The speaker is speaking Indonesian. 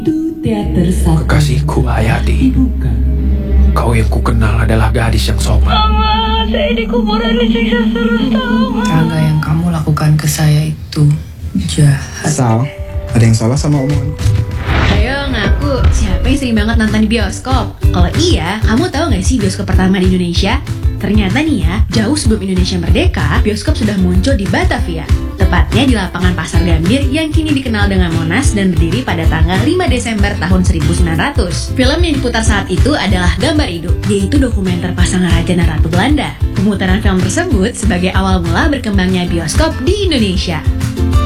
Teater satu Kekasihku Hayati, dibuka. kau yang kukenal adalah gadis yang sopan. Mama, saya di kuburan disiksa terus tau. Raga yang kamu lakukan ke saya itu jahat. Sal, ada yang salah sama omongan? Ayo ngaku, siapa yang sering banget nonton di bioskop? Kalau iya, kamu tahu nggak sih bioskop pertama di Indonesia? Ternyata nih ya, jauh sebelum Indonesia merdeka, bioskop sudah muncul di Batavia. Tepatnya di lapangan Pasar Gambir yang kini dikenal dengan Monas dan berdiri pada tanggal 5 Desember tahun 1900. Film yang diputar saat itu adalah Gambar Hidup, yaitu dokumenter pasangan Raja dan Ratu Belanda. Pemutaran film tersebut sebagai awal mula berkembangnya bioskop di Indonesia.